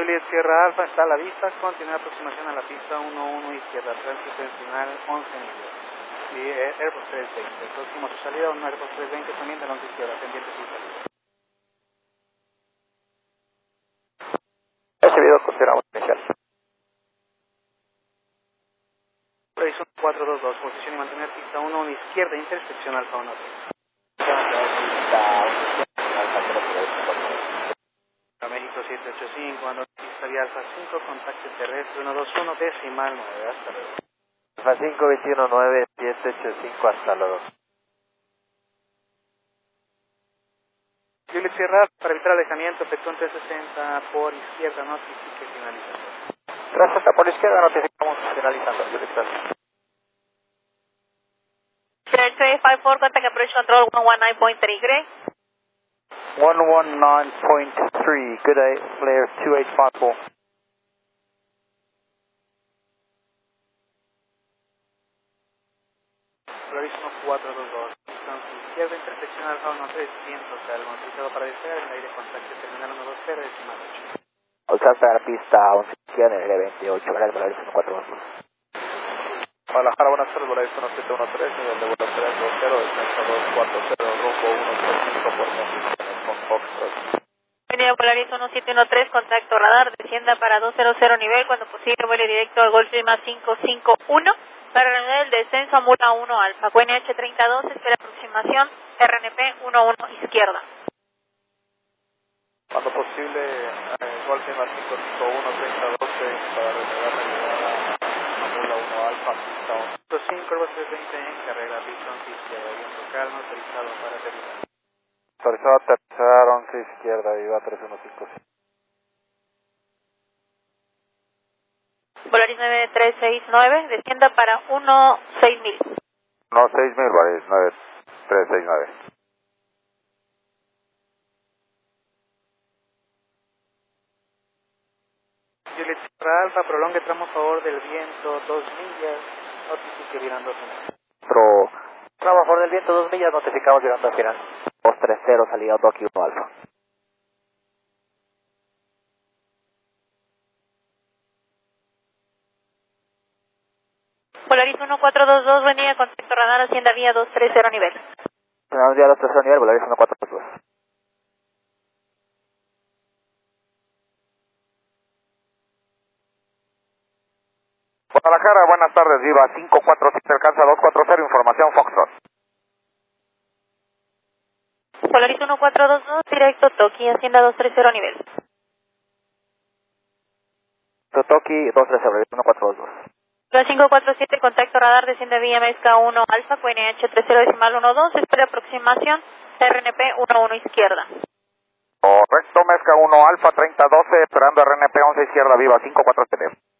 Juliet Sierra Alfa está a la vista, continúa aproximación a la pista 11 izquierda, tránsito intencional 11 millas. Y Airbus 320, próximo a su salida, un Airbus 320 también de la 11 izquierda, pendiente su salida. Recibido, consideramos inicial. Horizon 422, posición y mantener pista 11 izquierda, intersección Alfa 13. México 785, ando pista vía Alfa 5, contacto terrestre 121, decimal 9, hasta luego. Alfa 5, 219, 785, hasta luego. Juliet Sierra, para evitar alejamiento, efectúa un 360 por izquierda, notifique finalización. 360 por izquierda, notificamos finalizando, Juliet Sierra. Sierra 354, contact approach control 119.3, gray. 119.3, good day, Flair 2854. Horizon 422, distancia izquierda, intersección Alfa 1300, salvo autorizado para despegar en el aire, contacto terminal 120, decimal 8. Alcanza la pista 11 izquierda en el 28, gracias, Horizon 422. Guadalajara, buenas tardes, Horizon 713, nivel de vuelo 320, descenso 240, rumbo 135 por México, con Foxtrot. Avenida Polaris 1713, contacto radar, descienda para 200 nivel, cuando posible vuele directo al Golf Lima 551, para reanudar el descenso a Mula 1 Alfa, QNH 3012, espera aproximación, RNP 11 izquierda. Cuando posible, Golf Lima 551, 3012, para reanudar la llegada a Mula 1 Alfa, pista 11. 5 Airbus 320 en carrera, pista 11 izquierda, avión local, no autorizado para aterrizar. Autorizado a aterrizar 11 izquierda, viva 3155. Polaris 9369, descienda para 16000. No, 6000, Polaris 9369. Juliet Sierra Alfa, prolongue tramo a favor del viento 2 millas, notifique virando final. Tramo a favor del viento 2 millas, notificamos llegando al final. 230, salida Tokio 1 Alfa. Polaris 1422, buen día, contacto radar, hacienda vía 230 nivel. Buenos días, 230 nivel, Polaris 1422. Guadalajara, buenas tardes, Viva 547, alcanza 240, información Foxtrot. Polaris 1422, directo Toki, hacienda 230 nivel. Totoki 230, 1422. 547, contacto radar, desciende vía Mezca 1 Alfa, QNH 30 decimal 12, espera aproximación, RNP 11 izquierda. Correcto, Mezca 1 Alfa 3012, esperando RNP 11 izquierda, Viva 547.